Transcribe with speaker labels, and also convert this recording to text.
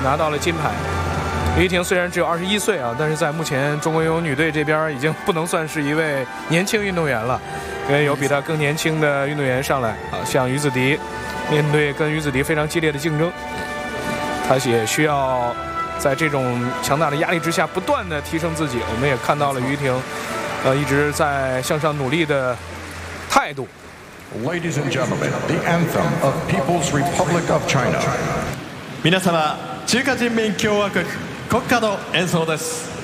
Speaker 1: 拿到了金牌。于一婷虽然只有21岁啊，但是在目前中国游泳女队这边已经不能算是一位年轻运动员了，因为有比她更年轻的运动员上来啊，像于子迪，面对跟于子迪非常激烈的竞争，她也需要在这种强大的压力之下不断的提升自己。我们也看到了于一婷，一直在向上努力的态度。
Speaker 2: Ladies and gentlemen, the anthem of People's Republic of China.
Speaker 3: 皆様、中華人民共和国国歌の演奏です。